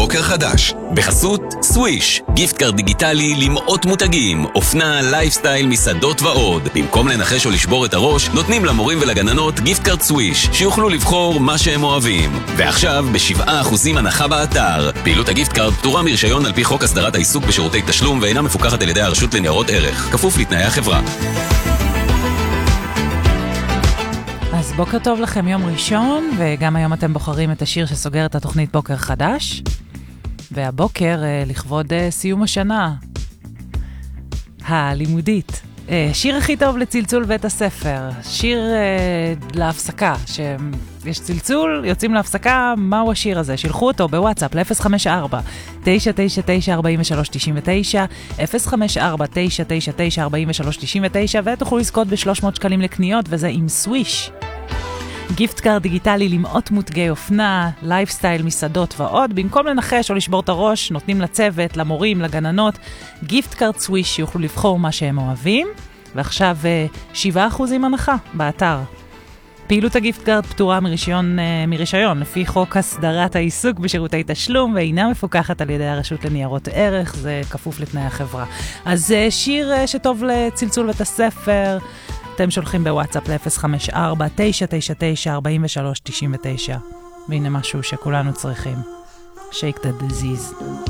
בוקר חדש. בחסות סוויש, גיפט קארד דיגיטלי למאות מותגים, אופנה, לייפסטייל, מסעדות ועוד. במקום לנחש או לשבור את הראש, נותנים למורים ולגננות גיפט קארד סוויש, שיוכלו לבחור מה שהם אוהבים. ועכשיו ב7% הנחה באתר. פעילות הגיפט קארד פטורה מרישיון על פי חוק הסדרת העיסוק בשירותי תשלום ואינה מפוקחת על ידי הרשות לניירות ערך, כפוף לתנאי החברה. אז בוקר טוב לכם, יום ראשון, וגם היום אתם בוחרים את השיר שסוגר את התוכנית בוקר חדש. והבוקר לכבוד סיום השנה הלימודית. שיר הכי טוב לצלצול בית הספר. שיר להפסקה. שיש צלצול, יוצאים להפסקה, מהו השיר הזה? שילחו אותו בוואטסאפ ל-054-999-4399, 054-999-4399, ותוכלו לזכות ב-300 שקלים לקניות, וזה עם סוויש. גיפט קארד דיגיטלי למאות מותגי אופנה, לייפסטייל, מסעדות ועוד. במקום לנחש או לשבור את הראש, נותנים לצוות, למורים, לגננות, גיפט קארד סוויש שיוכלו לבחור מה שהם אוהבים. ועכשיו 7% הנחה באתר. פעילות הגיפט קארד פטורה מרישיון לפי חוק הסדרת העיסוק בשירותי תשלום, ואינה מפוקחת על ידי הרשות לניירות ערך, זה כפוף לתנאי החברה. אז שיר שטוב לצלצול בית הספר, אתם שולחים בוואטסאפ ל-054-999-4399. והנה משהו שכולנו צריכים. Shake the disease.